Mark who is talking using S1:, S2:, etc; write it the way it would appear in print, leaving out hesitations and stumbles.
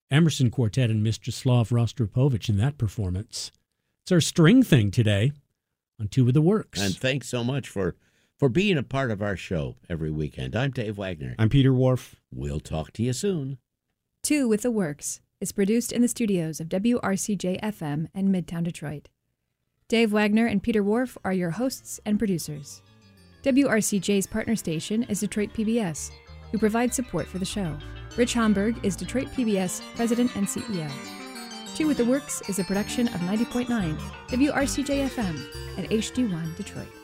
S1: Emerson Quartet and Mstislav Rostropovich in that performance. It's our string thing today on Two with the Works.
S2: And thanks so much for being a part of our show every weekend. I'm Dave Wagner.
S1: I'm Peter Wharf.
S2: We'll talk to you soon.
S3: Two with the Works is produced in the studios of WRCJ-FM in Midtown Detroit. Dave Wagner and Peter Wharf are your hosts and producers. WRCJ's partner station is Detroit PBS, who provides support for the show. Rich Homburg is Detroit PBS President and CEO. Two with the Works is a production of 90.9 WRCJ-FM at HD1 Detroit.